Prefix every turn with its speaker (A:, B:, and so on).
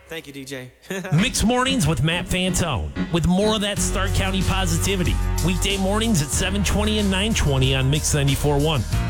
A: Thank you, DJ.
B: Mixed Mornings with Matt Fantone, with more of that Stark County positivity. Weekday mornings at 7:20 and 9:20 on Mix 94.1.